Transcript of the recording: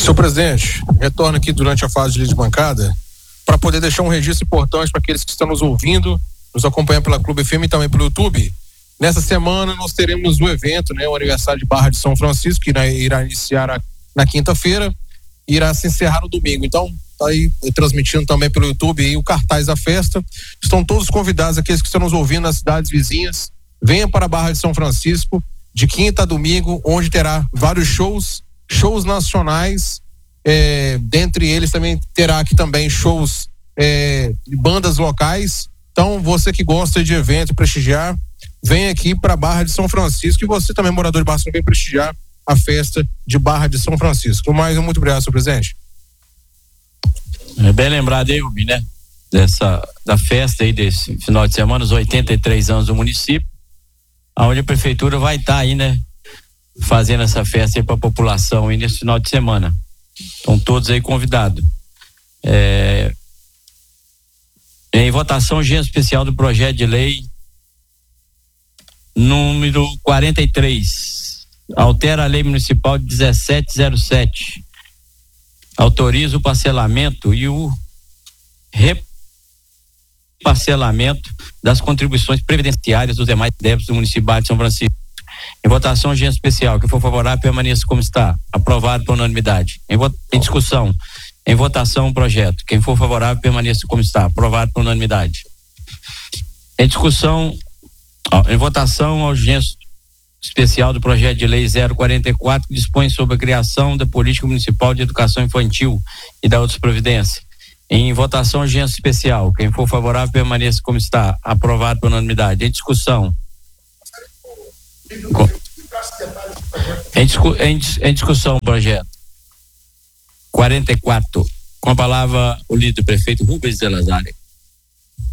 Senhor presidente, retorno aqui durante a fase de líder de bancada para poder deixar um registro importante para aqueles que estão nos ouvindo, nos acompanhando pela Clube FM e também pelo YouTube. Nessa semana nós teremos o evento, o aniversário de Barra de São Francisco, que irá iniciar na quinta-feira e irá se encerrar no domingo. Então, tá aí transmitindo também pelo YouTube aí o cartaz da festa. Estão todos convidados, aqueles que estão nos ouvindo nas cidades vizinhas, venham para a Barra de São Francisco de quinta a domingo, onde terá vários shows nacionais, dentre eles também terá aqui também shows de bandas locais. Então, você que gosta de evento, prestigiar, vem aqui para Barra de São Francisco, e você também, morador de Barra, vem prestigiar a festa de Barra de São Francisco. Mais muito obrigado, senhor presidente. É bem lembrado aí, Ubi, né? Da festa aí desse final de semana, os 83 anos do município, onde a prefeitura vai estar aí, né? Fazendo essa festa aí para a população aí nesse final de semana. Estão todos aí convidados. Em votação, urgência especial do projeto de lei número 43. Altera a lei municipal de 1707. Autoriza o parcelamento e o reparcelamento das contribuições previdenciárias dos demais débitos do município de São Francisco. Em votação, urgência especial. Quem for favorável, permaneça como está. Aprovado por unanimidade. Em discussão. Em votação, o projeto. Quem for favorável, permaneça como está. Aprovado por unanimidade. Em discussão, em votação, a urgência especial do projeto de lei 044, que dispõe sobre a criação da política municipal de educação infantil e da outras providências. Em votação, urgência especial. Quem for favorável, permaneça como está. Aprovado por unanimidade. Em discussão. Em discussão, projeto 44. Com a palavra, o líder prefeito Rubens de Lazare.